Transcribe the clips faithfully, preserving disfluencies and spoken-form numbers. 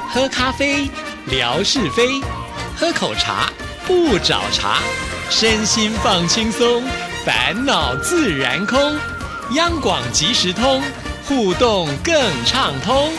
喝咖啡，聊是非；喝口茶，不找茬。身心放轻松，烦恼自然空。央广即时通，互动更畅通。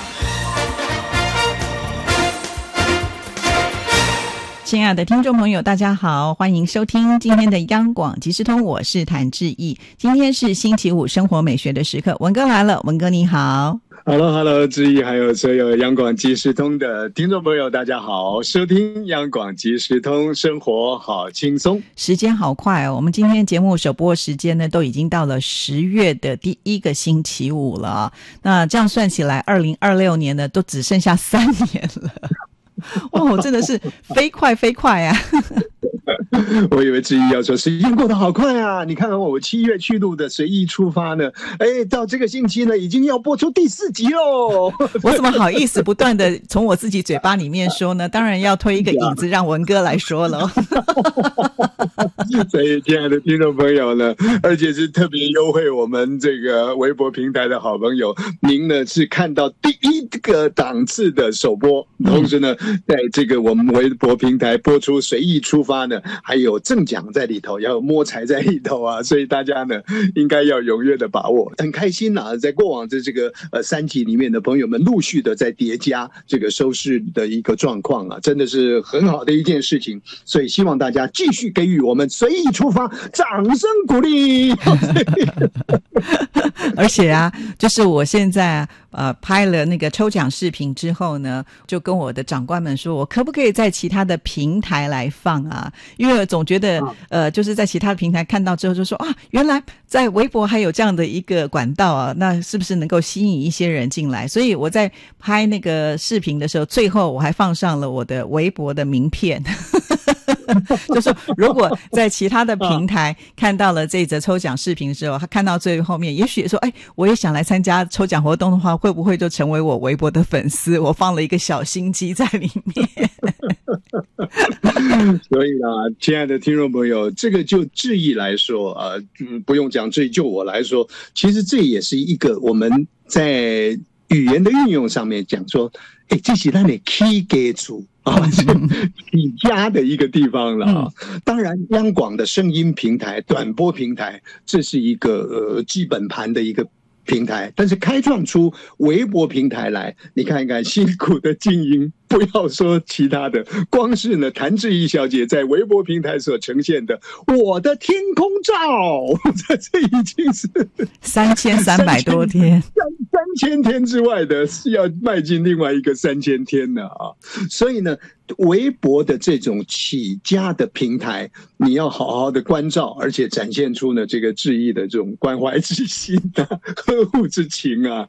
亲爱的听众朋友大家好，欢迎收听今天的央广即时通，我是谭志毅。今天是星期五，生活美学的时刻，文哥来了，文哥你好。 Hello Hello， 志毅还有所有央广即时通的听众朋友大家好，收听央广即时通，生活好轻松。 时间好快哦，我们今天节目首播时间呢都已经到了十月的第一个星期五了，那这样算起来二零二六年呢都只剩下三年了。哦，真的是飞快飞快啊。 我以为志毅要说时间过得好快啊，你看看我七月去录的随意出发呢，哎，到这个星期呢已经要播出第四集喽。 我怎么好意思不断的从我自己嘴巴里面说呢？当然要推一个引子让文哥来说了。 所以亲爱的听众朋友呢，而且是特别优惠我们这个微博平台的好朋友，您呢是看到第一个档次的首播，同时呢在这个我们微博平台播出随意出发呢还有赠奖在里头，要有摸彩在里头啊，所以大家呢应该要踊跃的把握。很开心啊，在过往的这个呃三集里面的朋友们陆续的在叠加这个收视的一个状况啊，真的是很好的一件事情，所以希望大家继续给予我们随意出发掌声鼓励。 而且啊，就是我现在呃拍了那个抽奖视频之后呢，就跟我的长官们说，我可不可以在其他的平台来放啊？因为总觉得呃就是在其他的平台看到之后就说啊，原来在微博还有这样的一个管道啊，那是不是能够吸引一些人进来？所以我在拍那个视频的时候，最后我还放上了我的微博的名片。就是如果在其他的平台看到了这则抽奖视频之后，他看到最后面也许说哎，我也想来参加抽奖活动的话，会不会就成为我微博的粉丝？我放了一个小心机在里面。 所以啊，亲爱的听众朋友，这个就志毅来说啊、呃，不用讲志毅，就我来说，其实这也是一个我们在语言的运用上面讲说，哎，这是让你 key 给出啊，起家的一个地方了啊。当然，央广的声音平台、短波平台，这是一个呃基本盘的一个平台，但是开创出微博平台来，你看一看辛苦的经营。不要说其他的，光是呢，谭志毅小姐在微博平台所呈现的我的天空照，这已经是三千三百多天， 三三千天之外的，是要迈进另外一个三千天了啊！所以呢，微博的这种起家的平台，你要好好的关照，而且展现出呢这个志毅的这种关怀之心啊、呵护之情啊。